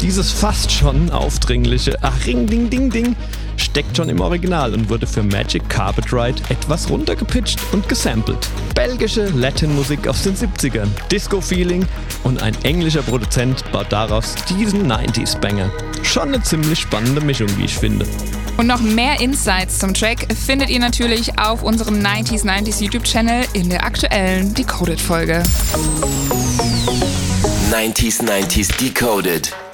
Dieses fast schon aufdringliche Ach Ring Ding Ding Ding steckt schon im Original und wurde für Magic Carpet Ride etwas runtergepitcht und gesampelt. Belgische Latin-Musik aus den 70ern, Disco-Feeling und ein englischer Produzent baut daraus diesen 90s-Banger. Schon eine ziemlich spannende Mischung, wie ich finde. Und noch mehr Insights zum Track findet ihr natürlich auf unserem 90s YouTube-Channel in der aktuellen Decoded-Folge. 90s Decoded.